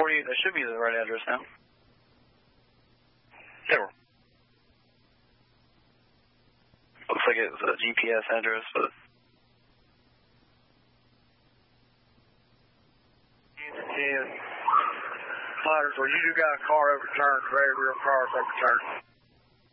640, that should be the right address now. Sure. Looks like it's a GPS address, but... Pottersville, you do got a car overturned, very real car overturned.